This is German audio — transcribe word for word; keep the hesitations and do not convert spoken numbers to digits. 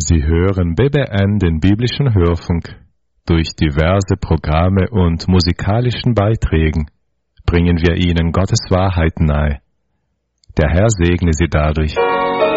Sie hören B B N, den biblischen Hörfunk. Durch diverse Programme und musikalischen Beiträgen bringen wir Ihnen Gottes Wahrheit nahe. Der Herr segne Sie dadurch.